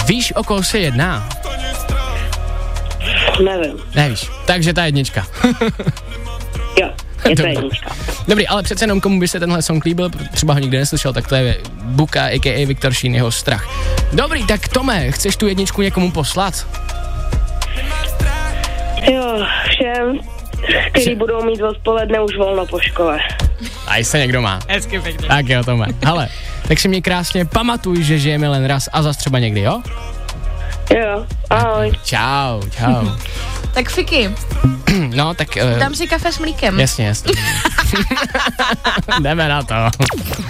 Víš, o koho se jedná? Nevím. Nevíš, takže ta jednička. Jo, je to jednička. Dobrý, ale přece jenom komu by se tenhle song líbil, třeba ho nikdy neslyšel, tak to je Buka, a.k.a. Viktor Šín, jeho Strach. Dobrý, tak Tome, chceš tu jedničku někomu poslat? Jo, všem, kteří budou mít odpoledne už volno po škole. A se někdo má. Hezky pěkně. Tak jo, Tome. Hele, tak si mě krásně pamatuj, že žijeme len raz a zas třeba někdy, jo? Jo, ahoj. Čau. Tak Fiky, No, tak... dám si kafe s mlíkem. Jasně. Jdeme na to.